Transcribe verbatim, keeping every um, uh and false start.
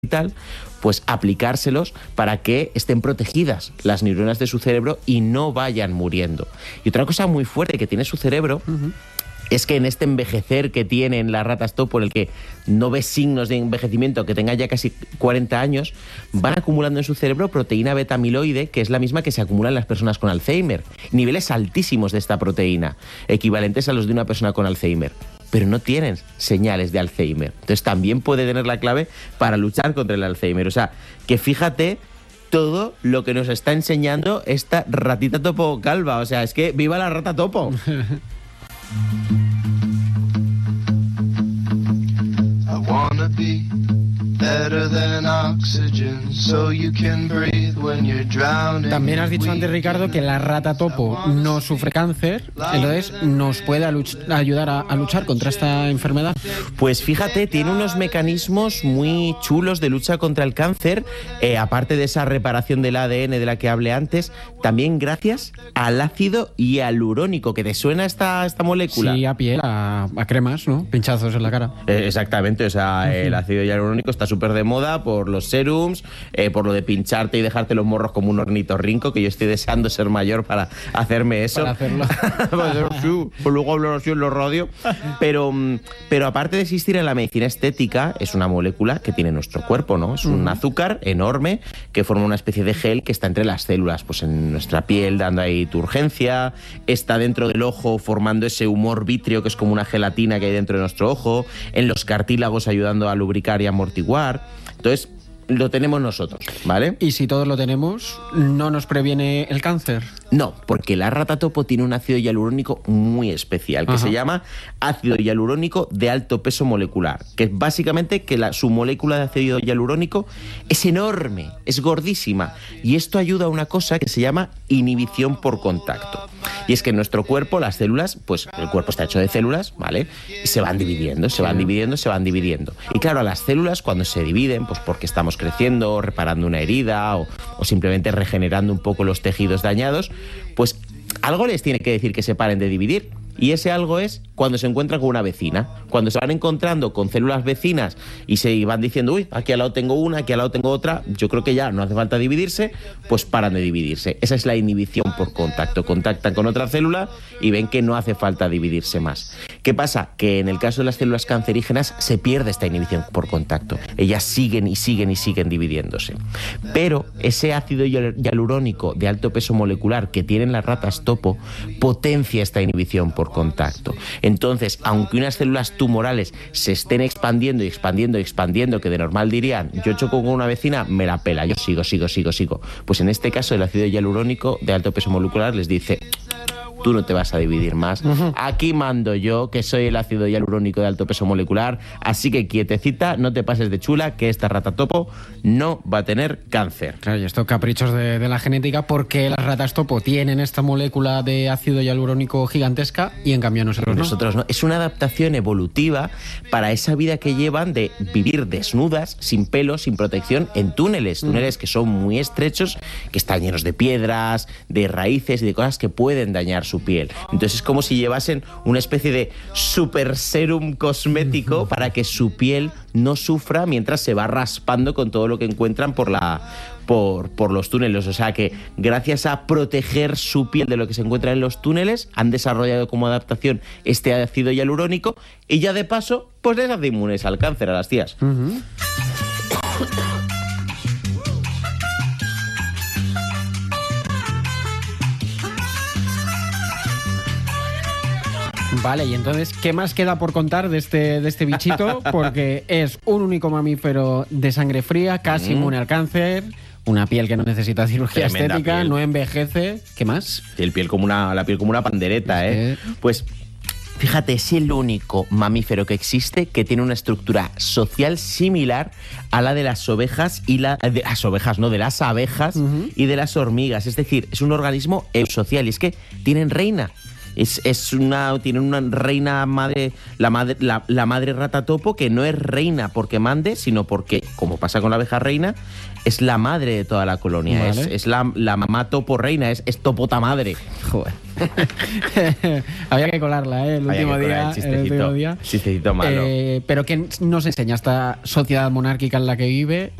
y tal, pues aplicárselos para que estén protegidas las neuronas de su cerebro y no vayan muriendo. Y otra cosa muy fuerte que tiene su cerebro uh-huh. es que en este envejecer que tienen las ratas topo, en el que no ves signos de envejecimiento, que tenga ya casi cuarenta años, van acumulando en su cerebro proteína beta-amiloide, que es la misma que se acumula en las personas con Alzheimer. Niveles altísimos de esta proteína, equivalentes a los de una persona con Alzheimer. Pero no tienen señales de Alzheimer. Entonces también puede tener la clave para luchar contra el Alzheimer. O sea, que fíjate todo lo que nos está enseñando esta ratita topo calva. O sea, es que ¡viva la rata topo! I wanna be better than oxygen, so you can breathe when you're drowning. También has dicho antes, Ricardo, que la rata topo no sufre cáncer, entonces nos puede ayudar a, a luchar contra esta enfermedad. Pues fíjate, tiene unos mecanismos muy chulos de lucha contra el cáncer, eh, aparte de esa reparación del A D N de la que hablé antes, también gracias al ácido hialurónico. ¿Que te suena esta, esta molécula? Sí, a piel, a, a cremas, ¿no? Pinchazos en la cara. Eh, exactamente, o sea, uh-huh. el ácido hialurónico está súper de moda por los serums, eh, por lo de pincharte y dejarte los morros como un ornitorrinco, que yo estoy deseando ser mayor para hacerme eso. Para hacerlo. Pues luego hablo así en los radios. Pero, pero aparte de existir en la medicina estética, es una molécula que tiene nuestro cuerpo, ¿no? Es un azúcar enorme que forma una especie de gel que está entre las células, pues en nuestra piel dando ahí turgencia, está dentro del ojo formando ese humor vítreo que es como una gelatina que hay dentro de nuestro ojo, en los cartílagos ayudando a lubricar y amortiguar. Entonces, lo tenemos nosotros, ¿vale? ¿Y si todos lo tenemos, no nos previene el cáncer? No, porque la rata topo tiene un ácido hialurónico muy especial, que Ajá. se llama ácido hialurónico de alto peso molecular, que es básicamente que la, su molécula de ácido hialurónico es enorme, es gordísima, y esto ayuda a una cosa que se llama inhibición por contacto. Y es que en nuestro cuerpo, las células, pues el cuerpo está hecho de células, ¿vale? Y se van dividiendo, se van dividiendo, se van dividiendo. Y claro, a las células cuando se dividen, pues porque estamos creciendo, reparando una herida o, o simplemente regenerando un poco los tejidos dañados, pues algo les tiene que decir que se paren de dividir. Y ese algo es cuando se encuentran con una vecina. Cuando se van encontrando con células vecinas y se van diciendo, uy, aquí al lado tengo una, aquí al lado tengo otra, yo creo que ya no hace falta dividirse, pues paran de dividirse. Esa es la inhibición por contacto. Contactan con otra célula y ven que no hace falta dividirse más. ¿Qué pasa? Que en el caso de las células cancerígenas se pierde esta inhibición por contacto. Ellas siguen y siguen y siguen dividiéndose. Pero ese ácido hialurónico de alto peso molecular que tienen las ratas topo potencia esta inhibición por contacto. Entonces, aunque unas células tumorales se estén expandiendo y expandiendo y expandiendo, que de normal dirían, yo choco con una vecina, me la pela, yo sigo, sigo, sigo, sigo. Pues en este caso el ácido hialurónico de alto peso molecular les dice, tú no te vas a dividir más. Uh-huh. Aquí mando yo, que soy el ácido hialurónico de alto peso molecular, así que quietecita, no te pases de chula, que esta rata topo no va a tener cáncer. Claro, y esto caprichos de, de la genética, porque las ratas topo tienen esta molécula de ácido hialurónico gigantesca y en cambio nosotros no. Nosotros no. Es una adaptación evolutiva para esa vida que llevan de vivir desnudas, sin pelo, sin protección, en túneles, túneles uh-huh. que son muy estrechos, que están llenos de piedras, de raíces y de cosas que pueden dañar su piel. Entonces es como si llevasen una especie de super serum cosmético para que su piel no sufra mientras se va raspando con todo lo que encuentran por la por, por los túneles. O sea que gracias a proteger su piel de lo que se encuentra en los túneles, han desarrollado como adaptación este ácido hialurónico y ya de paso pues les hace inmunes al cáncer a las tías. Uh-huh. Vale, y entonces, ¿qué más queda por contar de este, de este bichito? Porque es un único mamífero de sangre fría, casi mm. inmune al cáncer, una piel que no necesita cirugía Tremenda estética, piel. No envejece. ¿Qué más? El piel como una, la piel como una pandereta, ¿eh? Sí. Pues fíjate, es el único mamífero que existe que tiene una estructura social similar a la de las ovejas y la de las ovejas, no, de las abejas uh-huh. y de las hormigas. Es decir, es un organismo eusocial y es que tienen reina. Es, es una, tiene una reina madre la, madre, la, la madre rata topo, que no es reina porque mande, sino porque, como pasa con la abeja reina, es la madre de toda la colonia. Vale. Es, es la, la mamá topo reina, es, es topota madre. Joder. Había que colarla, ¿eh? El último día. El chistecito, el último día. Chistecito malo. Eh, pero ¿qué nos enseña esta sociedad monárquica en la que vive?